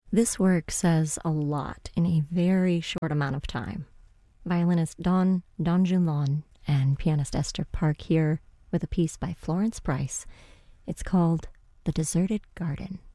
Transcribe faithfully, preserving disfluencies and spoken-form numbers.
This work says a lot in a very short amount of time. Violinist Don Don Junlon and pianist Esther Park here with a piece by Florence Price. It's called The Deserted Garden.